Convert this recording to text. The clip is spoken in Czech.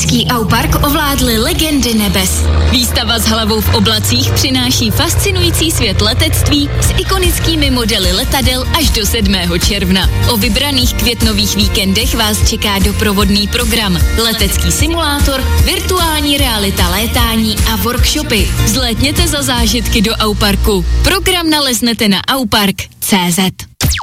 Letecký Aupark ovládly legendy nebes. Výstava s hlavou v oblacích přináší fascinující svět letectví s ikonickými modely letadel až do 7. června. O vybraných květnových víkendech vás čeká doprovodný program, letecký simulátor, virtuální realita létání a workshopy. Vzlétněte za zážitky do Auparku. Program naleznete na aupark.cz.